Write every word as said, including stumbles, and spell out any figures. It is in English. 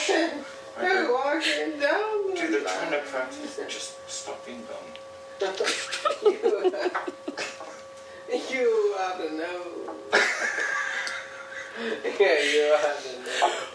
They're walking down. Dude, they're trying to practice just stop being dumb. you, you ought to know. Yeah, you ought to know.